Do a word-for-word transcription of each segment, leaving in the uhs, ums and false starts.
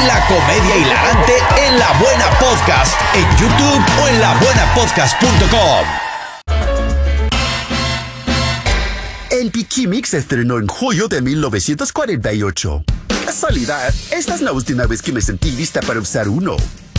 La comedia hilarante en La Buena Podcast, en YouTube o en la buena podcast punto com. El Piquimix se estrenó en julio de mil novecientos cuarenta y ocho. Casualidad, esta es la última vez que me sentí lista para usar uno.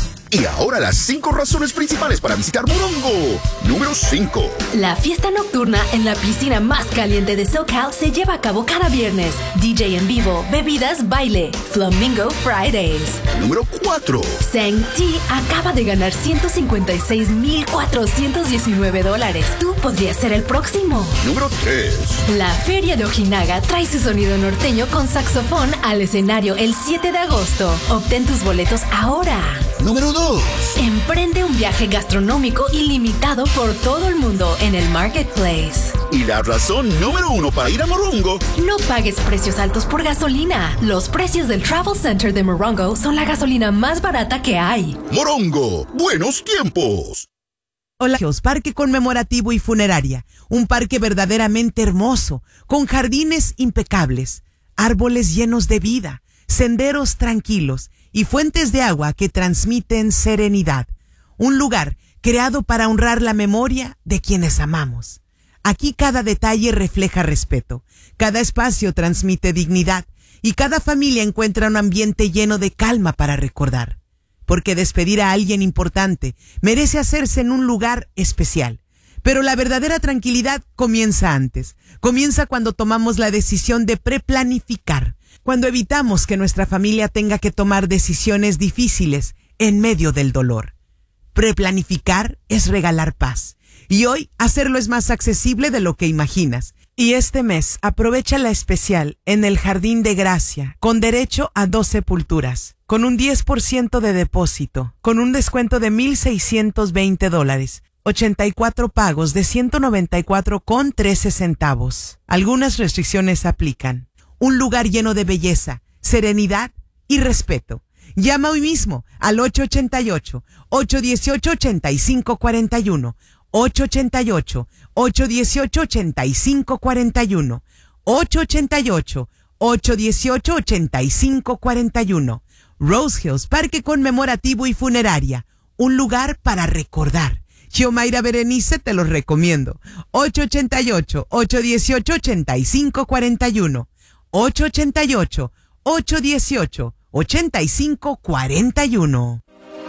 Y ahora las cinco razones principales para visitar Morongo. Número cinco. La fiesta nocturna en la piscina más caliente de SoCal se lleva a cabo cada viernes. D J en vivo, bebidas, baile. Flamingo Fridays. Número cuatro. Sang T acaba de ganar ciento cincuenta y seis mil cuatrocientos diecinueve dólares. Tú podrías ser el próximo. Número tres. La Feria de Ojinaga trae su sonido norteño con saxofón al escenario el siete de agosto. Obtén tus boletos ahora. Número dos. Emprende un viaje gastronómico ilimitado por todo el mundo en el Marketplace. Y la razón número uno para ir a Morongo. No pagues precios altos por gasolina. Los precios del Travel Center de Morongo son la gasolina más barata que hay. Morongo, buenos tiempos. Hola, Parque Conmemorativo y Funeraria. Un parque verdaderamente hermoso, con jardines impecables, árboles llenos de vida, senderos tranquilos y fuentes de agua que transmiten serenidad. Un lugar creado para honrar la memoria de quienes amamos. Aquí cada detalle refleja respeto, cada espacio transmite dignidad y cada familia encuentra un ambiente lleno de calma para recordar. Porque despedir a alguien importante merece hacerse en un lugar especial. Pero la verdadera tranquilidad comienza antes. Comienza cuando tomamos la decisión de preplanificar. Cuando evitamos que nuestra familia tenga que tomar decisiones difíciles en medio del dolor. Preplanificar es regalar paz. Y hoy hacerlo es más accesible de lo que imaginas. Y este mes aprovecha la especial en el Jardín de Gracia, con derecho a dos sepulturas, con un diez por ciento de depósito, con un descuento de mil seiscientos veinte dólares. ochenta y cuatro pagos de ciento noventa y cuatro con trece centavos. Algunas restricciones aplican. Un lugar lleno de belleza, serenidad y respeto. Llama hoy mismo al ocho ocho ocho, ocho uno ocho, ocho cinco cuatro uno, ocho ocho ocho, ocho uno ocho, ocho cinco cuatro uno, ocho ocho ocho, ocho uno ocho, ocho cinco cuatro uno. Rose Hills, Parque Conmemorativo y Funeraria. Un lugar para recordar. Xiomaira Berenice te los recomiendo. ocho ocho ocho, ocho uno ocho, ocho cinco cuatro uno. ocho ocho ocho, ocho uno ocho, ocho cinco cuatro uno.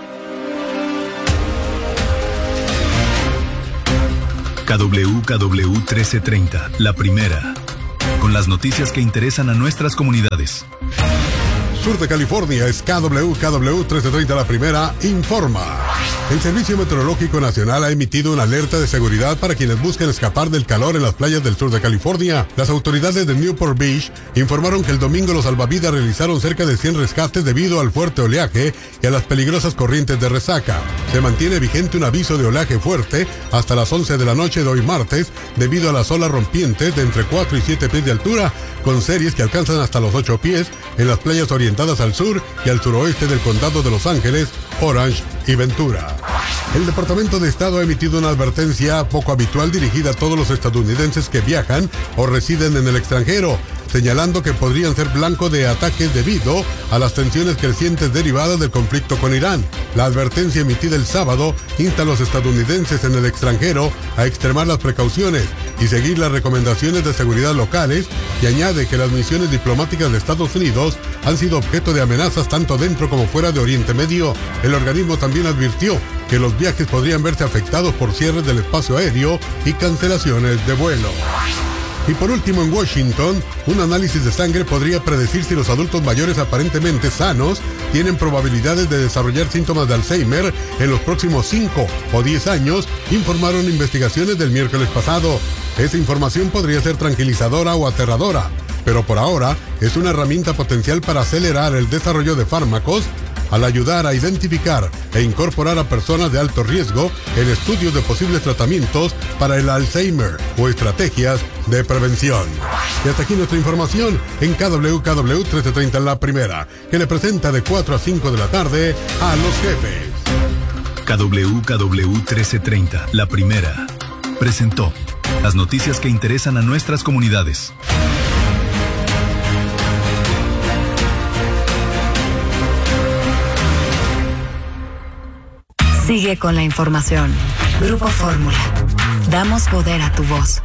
K W K W trece treinta, la primera, con las noticias que interesan a nuestras comunidades. Sur de California es K W K W trece treinta, la primera, informa. El Servicio Meteorológico Nacional ha emitido una alerta de seguridad para quienes buscan escapar del calor en las playas del sur de California. Las autoridades de Newport Beach informaron que el domingo los salvavidas realizaron cerca de cien rescates debido al fuerte oleaje y a las peligrosas corrientes de resaca. Se mantiene vigente un aviso de oleaje fuerte hasta las once de la noche de hoy martes debido a las olas rompientes de entre cuatro y siete pies de altura, con series que alcanzan hasta los ocho pies en las playas orientadas al sur y al suroeste del condado de Los Ángeles, Orange y Ventura. El Departamento de Estado ha emitido una advertencia poco habitual dirigida a todos los estadounidenses que viajan o residen en el extranjero, señalando que podrían ser blanco de ataques debido a las tensiones crecientes derivadas del conflicto con Irán. La advertencia emitida el sábado insta a los estadounidenses en el extranjero a extremar las precauciones y seguir las recomendaciones de seguridad locales, y añade que las misiones diplomáticas de Estados Unidos han sido objeto de amenazas tanto dentro como fuera de Oriente Medio. El organismo también advirtió que los viajes podrían verse afectados por cierres del espacio aéreo y cancelaciones de vuelo. Y por último, en Washington, un análisis de sangre podría predecir si los adultos mayores aparentemente sanos tienen probabilidades de desarrollar síntomas de Alzheimer en los próximos cinco o diez años, informaron investigaciones del miércoles pasado. Esa información podría ser tranquilizadora o aterradora, pero por ahora es una herramienta potencial para acelerar el desarrollo de fármacos al ayudar a identificar e incorporar a personas de alto riesgo en estudios de posibles tratamientos para el Alzheimer o estrategias de prevención. Y hasta aquí nuestra información en K W K W trece treinta, la primera, que le presenta de cuatro a cinco de la tarde a los jefes. K W K W trece treinta, la primera, presentó las noticias que interesan a nuestras comunidades. Sigue con la información. Grupo Fórmula. Damos poder a tu voz.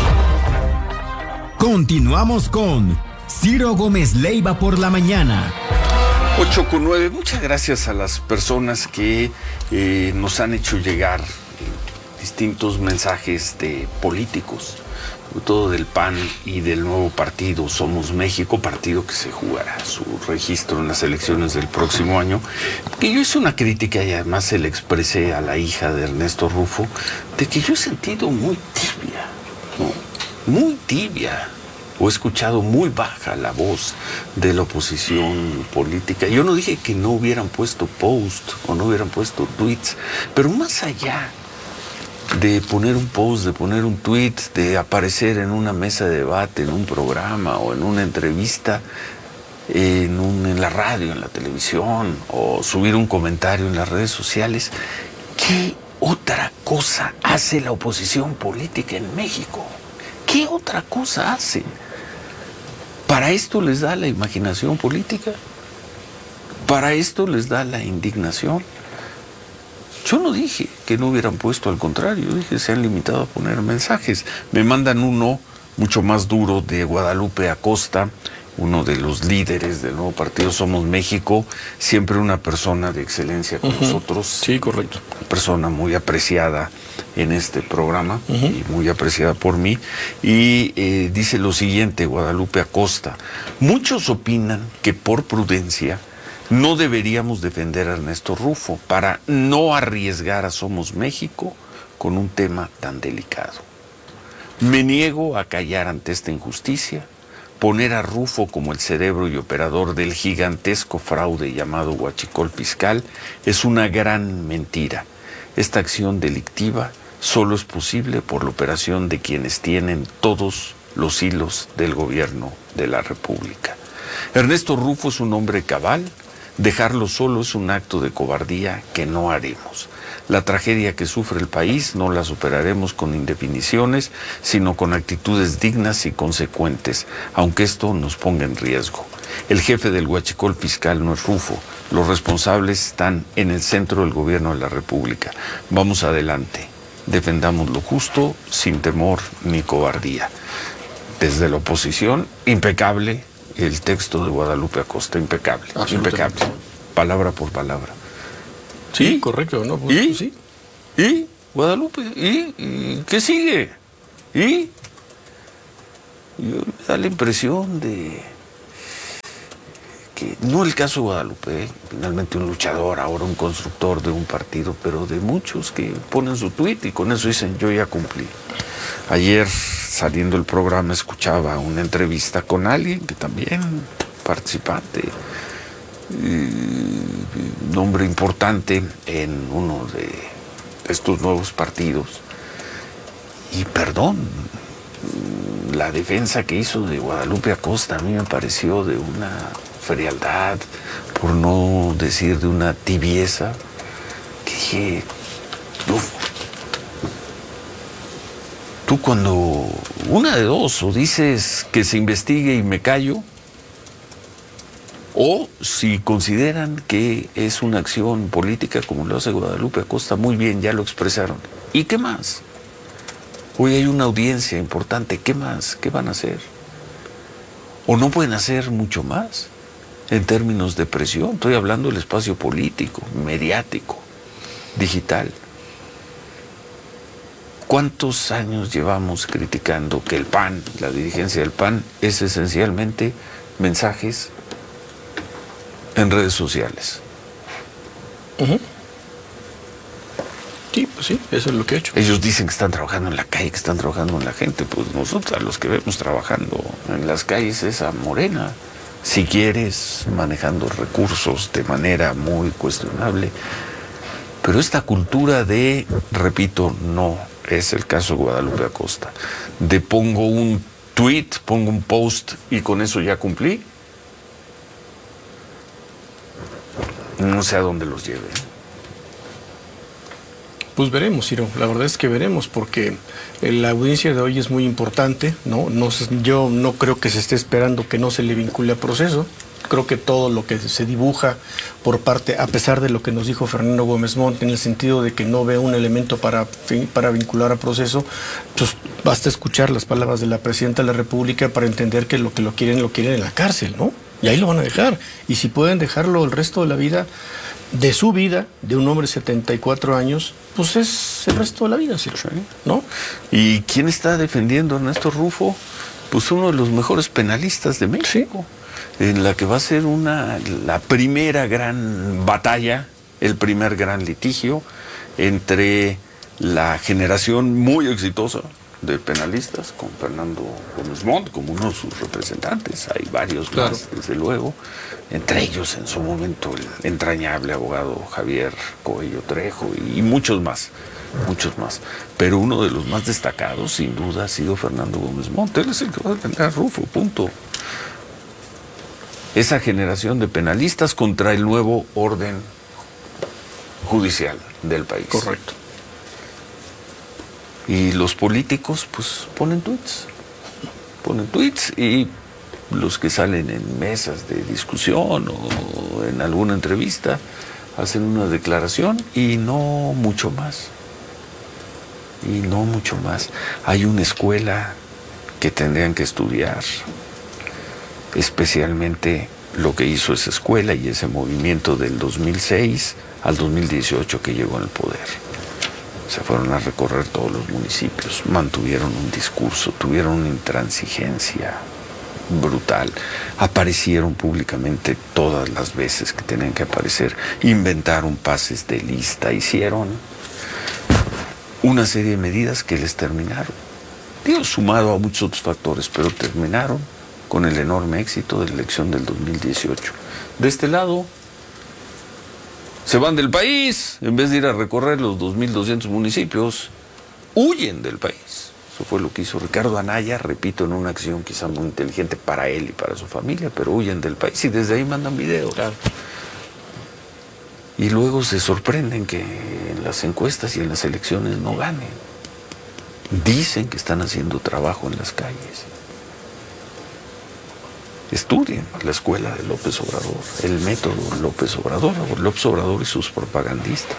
Continuamos con Ciro Gómez Leiva por la mañana. ocho con nueve. Muchas gracias a las personas que eh, nos han hecho llegar eh, distintos mensajes de políticos, sobre todo del P A N y del nuevo partido Somos México, partido que se jugará su registro en las elecciones del próximo año. Que yo hice una crítica y además se le expresé a la hija de Ernesto Rufo, de que yo he sentido muy tibia, ¿no? Muy tibia. O he escuchado muy baja la voz de la oposición política. Yo no dije que no hubieran puesto post o no hubieran puesto tweets, pero más allá de poner un post, de poner un tweet, de aparecer en una mesa de debate, en un programa o en una entrevista, en, un, en la radio, en la televisión, o subir un comentario en las redes sociales, ¿qué otra cosa hace la oposición política en México? ¿Qué otra cosa hacen? ¿Para esto les da la imaginación política? ¿Para esto les da la indignación? Yo no dije que no hubieran puesto, al contrario, yo dije que se han limitado a poner mensajes. Me mandan uno mucho más duro de Guadalupe Acosta, uno de los líderes del nuevo partido Somos México, siempre una persona de excelencia con uh-huh. nosotros. Sí, correcto. Una persona muy apreciada en este programa uh-huh. y muy apreciada por mí. Y eh, dice lo siguiente, Guadalupe Acosta: muchos opinan que por prudencia no deberíamos defender a Ernesto Rufo para no arriesgar a Somos México con un tema tan delicado. Me niego a callar ante esta injusticia. Poner a Rufo como el cerebro y operador del gigantesco fraude llamado huachicol fiscal es una gran mentira. Esta acción delictiva solo es posible por la operación de quienes tienen todos los hilos del gobierno de la República. Ernesto Rufo es un hombre cabal. Dejarlo solo es un acto de cobardía que no haremos. La tragedia que sufre el país no la superaremos con indefiniciones, sino con actitudes dignas y consecuentes, aunque esto nos ponga en riesgo. El jefe del huachicol fiscal no es Rufo. Los responsables están en el centro del gobierno de la República. Vamos adelante. Defendamos lo justo, sin temor ni cobardía. Desde la oposición, impecable el texto de Guadalupe Acosta, impecable, impecable, palabra por palabra. Sí, ¿Y? correcto, ¿no? Pues, ¿Y? Sí. ¿Y? Guadalupe, ¿y? ¿Y qué sigue? ¿Y? Yo, me da la impresión de que, no el caso de Guadalupe, ¿eh? Finalmente un luchador, ahora un constructor de un partido, pero de muchos que ponen su tuit y con eso dicen, yo ya cumplí. Ayer, saliendo del programa, escuchaba una entrevista con alguien que también, participante, un hombre importante en uno de estos nuevos partidos. Y perdón, la defensa que hizo de Guadalupe Acosta a mí me pareció de una frialdad, por no decir de una tibieza, que dije, uf, tú cuando, una de dos, o dices que se investigue y me callo, o si consideran que es una acción política como lo hace Guadalupe Acosta, muy bien, ya lo expresaron. ¿Y qué más? Hoy hay una audiencia importante, ¿qué más? ¿Qué van a hacer? ¿O no pueden hacer mucho más en términos de presión? Estoy hablando del espacio político, mediático, digital. ¿Cuántos años llevamos criticando que el P A N, la dirigencia del P A N, es esencialmente mensajes en redes sociales? Uh-huh. Sí, pues sí, eso es lo que he hecho. Ellos dicen que están trabajando en la calle, que están trabajando en la gente. Pues nosotros, a los que vemos trabajando en las calles, es a Morena. Si quieres, manejando recursos de manera muy cuestionable. Pero esta cultura de, repito, no es el caso de Guadalupe Acosta, de pongo un tweet, pongo un post y con eso ya cumplí. No sé a dónde los lleve. Pues veremos, Ciro. La verdad es que veremos, porque la audiencia de hoy es muy importante, ¿no? No, yo no creo que se esté esperando que no se le vincule a proceso. creo que todo lo que se dibuja por parte, a pesar de lo que nos dijo Fernando Gómez Montt, en el sentido de que no ve un elemento para, para vincular a proceso, pues basta escuchar las palabras de la Presidenta de la República para entender que lo que lo quieren, lo quieren en la cárcel, ¿no? Y ahí lo van a dejar. Y si pueden dejarlo el resto de la vida, de su vida, de un hombre de setenta y cuatro años, pues es el resto de la vida, ¿sí? ¿No? ¿Y quién está defendiendo a Ernesto Rufo? Pues uno de los mejores penalistas de México, ¿sí? En la que va a ser una, la primera gran batalla, el primer gran litigio entre la generación muy exitosa de penalistas, con Fernando Gómez Montt como uno de sus representantes. Hay varios claro. más, desde luego, entre ellos en su momento el entrañable abogado Javier Coello Trejo y muchos más, muchos más. Pero uno de los más destacados, sin duda, ha sido Fernando Gómez Montt. Él es el que va a defender a Rufo, punto. Esa generación de penalistas contra el nuevo orden judicial del país. Correcto. Y los políticos, pues, ponen tweets. Ponen tweets y los que salen en mesas de discusión o en alguna entrevista hacen una declaración y no mucho más. Y no mucho más. Hay una escuela que tendrían que estudiar, especialmente lo que hizo esa escuela y ese movimiento del dos mil seis al dos mil dieciocho que llegó al poder. Se fueron a recorrer todos los municipios, mantuvieron un discurso, tuvieron una intransigencia brutal, aparecieron públicamente todas las veces que tenían que aparecer, inventaron pases de lista, hicieron una serie de medidas que les terminaron. Digo, sumado a muchos otros factores, pero terminaron con el enorme éxito de la elección del dos mil dieciocho. De este lado, se van del país, en vez de ir a recorrer los dos mil doscientos municipios, huyen del país. Eso fue lo que hizo Ricardo Anaya, repito, en una acción quizá muy inteligente para él y para su familia, pero huyen del país y desde ahí mandan videos. Claro. Y luego se sorprenden que en las encuestas y en las elecciones no ganen. Dicen que están haciendo trabajo en las calles. Estudien la escuela de López Obrador, el método López Obrador, López Obrador y sus propagandistas.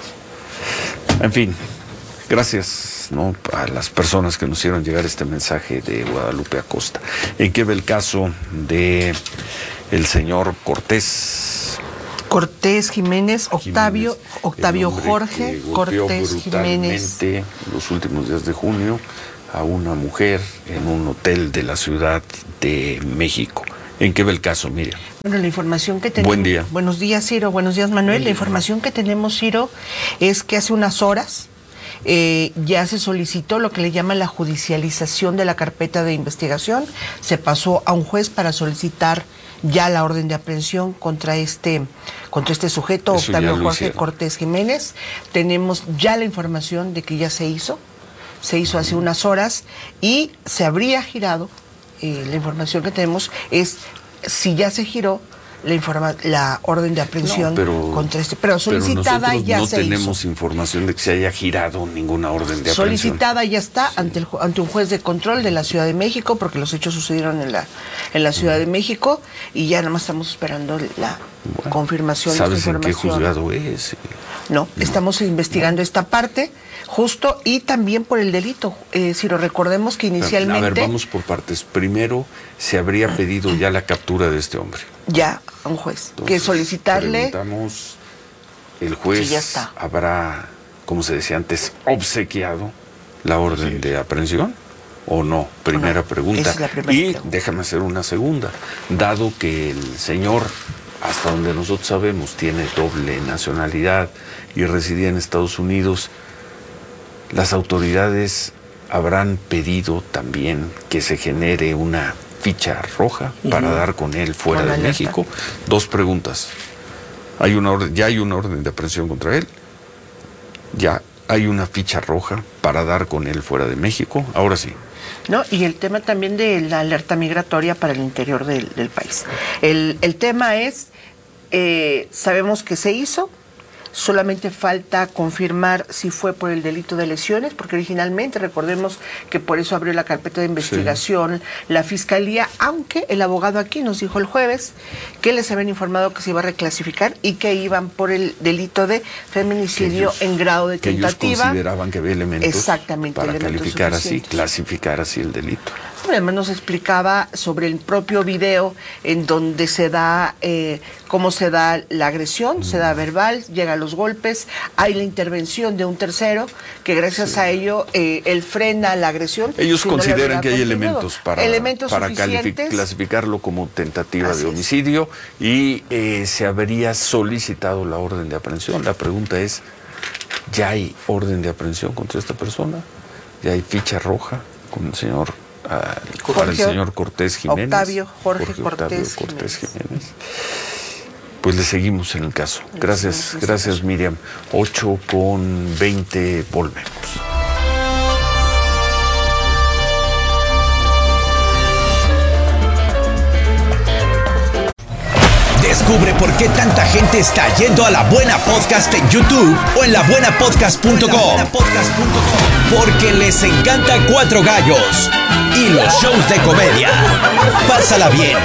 En fin, gracias, ¿no?, a las personas que nos hicieron llegar este mensaje de Guadalupe Acosta. ¿En qué ve el caso de el señor Cortés? Cortés Jiménez, Octavio, Jiménez, Octavio Jorge Cortés Jiménez. Los últimos días de junio a una mujer en un hotel de la Ciudad de México. ¿En qué ve el caso, Miriam? Bueno, la información que tenemos... Buen día. Buenos días, Ciro. Buenos días, Manuel. Buen día. La información que tenemos, Ciro, es que hace unas horas eh, ya se solicitó lo que le llaman la judicialización de la carpeta de investigación. Se pasó a un juez para solicitar ya la orden de aprehensión contra este, contra este sujeto, Eso Octavio Jorge hicieron. Cortés Jiménez. Tenemos ya la información de que ya se hizo. Se hizo hace unas horas y se habría girado. Eh, la información que tenemos es si ya se giró la informa la orden de aprehensión no, pero, contra este, pero solicitada pero ya no se tenemos hizo. información de que se haya girado ninguna orden de aprehensión. Solicitada ya está sí. ante el, ante un juez de control de la Ciudad de México, porque los hechos sucedieron en la en la Ciudad de México y ya nada más estamos esperando la bueno, confirmación de esta información. ¿Sabes en qué juzgado es? No, no, estamos investigando no. esta parte. Justo, y también por el delito. Eh, si lo recordemos que inicialmente... A ver, vamos por partes. Primero, se habría pedido ya la captura de este hombre. Ya, a un juez. Entonces, que solicitarle... Preguntamos, ¿el juez sí, ya está. habrá, como se decía antes, obsequiado la orden sí. de aprehensión o no? Primera no, pregunta. Esa es la primera y pregunta. Déjame hacer una segunda. Dado que el señor, hasta donde nosotros sabemos, tiene doble nacionalidad y residía en Estados Unidos... Las autoridades habrán pedido también que se genere una ficha roja uh-huh. para dar con él fuera con de México. Dos preguntas. Hay una orden, ya hay una orden de aprehensión contra él. Ya hay una ficha roja para dar con él fuera de México. Ahora sí. No, y el tema también de la alerta migratoria para el interior del, del país. El, el tema es, eh, sabemos que se hizo. solamente falta confirmar si fue por el delito de lesiones, porque originalmente, recordemos que por eso abrió la carpeta de investigación sí. la Fiscalía, aunque el abogado aquí nos dijo el jueves que les habían informado que se iba a reclasificar y que iban por el delito de feminicidio ellos, en grado de tentativa. Que ellos consideraban que había elementos Exactamente, para calificar así, clasificar así el delito. Además nos explicaba sobre el propio video en donde se da, eh, cómo se da la agresión, mm. se da verbal, llegan los golpes, hay la intervención de un tercero, que gracias sí. a ello eh, él frena la agresión. Ellos si consideran no que hay elementos para, elementos para calific- clasificarlo como tentativa Así de homicidio es. y eh, se habría solicitado la orden de aprehensión. La pregunta es, ¿ya hay orden de aprehensión contra esta persona? ¿Ya hay ficha roja con el señor Uh, para el señor Cortés Jiménez? Octavio Jorge, Jorge Cortés, Octavio Cortés Jiménez. Jiménez. Pues le seguimos en el caso. Gracias, gracias Miriam. ocho con veinte, volvemos. Descubre por qué tanta gente está yendo a La Buena Podcast en YouTube o en la buena podcast punto com. Porque les encanta Cuatro Gallos y los shows de comedia. Pásala bien